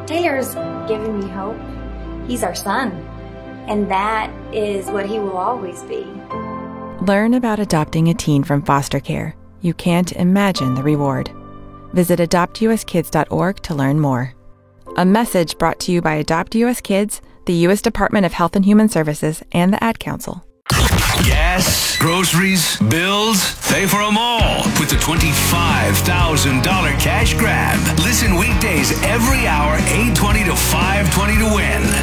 Taylor's given me hope. He's our son, and that is what he will always be. Learn about adopting a teen from foster care. You can't imagine the reward. Visit adoptuskids.org to learn more. A message brought to you by Adopt US Kids, the U.S. Department of Health and Human Services, and the Ad Council. Gas, groceries, bills, pay for them all with the $25,000 cash grab. Listen weekdays every hour, 8:20 to 5:20 to win.